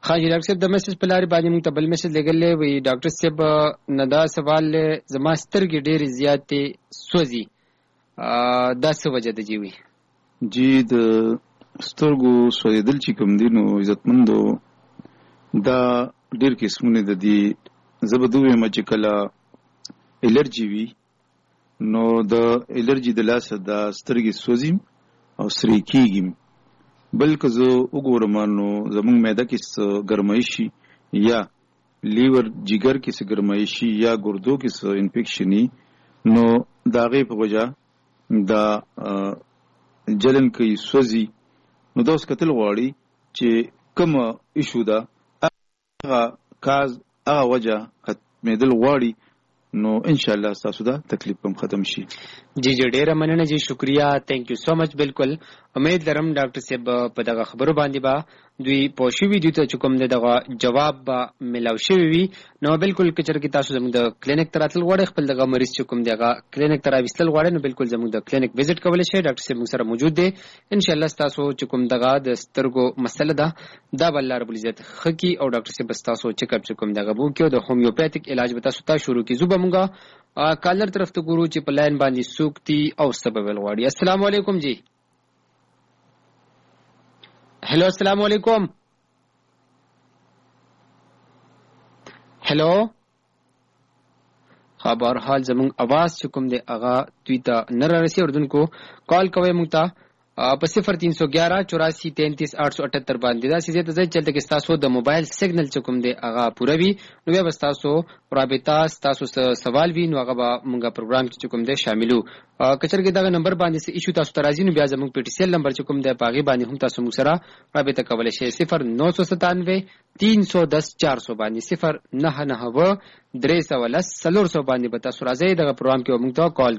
خاجي ډاکټر صاحب د میسج په لارې باندې موږ ته بل میسج لګلې وي ډاکټر صاحب نه دا سوال زما سترګې ډېرې زیاتې سوځي دا څه وجه ده جی وي جی د سترګو سوځېدل چې کوم دي نو عزتمندو دا ډېر قسمونه د دي زه به دویم چې کله الرجی وي نو د الرجی د لاسه د سترګې سوځي او سری کېږي بلکې زه وګورم نو زموږ معده کې څه ګرمایشي یا لیور جگر کې څه ګرمایشي یا ګردو کې څه انفیکشني نو د هغې په وجه دا جلن کوي سوځي نو دا اوس کتل غواړي چې کومه ایشو ده هغه کاز هغه وجه ختمېدل غواړي نو انشاءالله ستاسو دا تکلیف هم ختم شي جی جی ډیره مننه جی شکریا تھینک یو سو مچ بالکل امید لرم ډاکټر صاحب په دغه خبرو باندې با دوی پوښوي دي ته کوم دغه جواب با ملاو شوی وي نو بالکل کچر کې تاسو زموږ د کلینیک تراتل غواړئ خپل دغه مریض چې کوم دغه کلینیک تر اوستل غواړئ نو بالکل زموږ د کلینیک وزټ کولای شئ ډاکټر صاحب سره موجود دی ان شاء الله تاسو چې کوم دغه د سترګو مسله ده دا بل رب العزت خکی او ډاکټر صاحب تاسو چیک اپ چې کوم دغه بو کې د هومیوپیتیک علاج به تاسو ته شروع کی زوبه مونږه کالر طرف ته ګورو چې په لاین باندې سوکتی او سبب الغواړي السلام علیکم جی हेलो अस्सलाम वालेकुम हेलो خبر حال زمون आवाज چکم دے اغا دوی تا نر رسی اردن کو کال کوي مونتا په 0311 84 33 878 باندې دا سیده ته چلته کې تاسو د موبایل سیګنل چکم دے اغا پوره وی نو بیا تاسو رابطه تاسو سوال وی نو هغه مونږه پروګرام کې چکم دے شاملو کچر کې دا نمبر باندې سه ایشو تاسو ترازی نو بیا زموږ پی ټی سی ایل نمبر چکم دے پاغي باندې هم تاسو موږ سره رابطه کولای شئ 0997 310 400 باندې 099 310 400 باندې به تاسو راځي دغه پروګرام کې موږ ته کال